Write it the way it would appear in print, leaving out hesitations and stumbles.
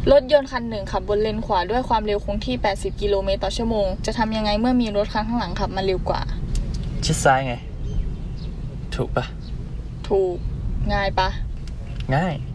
รถยนต์คันหนึ่งขับบนเลนขวาด้วยความเร็วคงที่80 กิโลเมตรต่อชั่วโมงจะทำยังไงเมื่อมีรถคันข้างหลังขับมาเร็วกว่าชิดซ้ายไงถูกปะถูกง่ายปะง่าย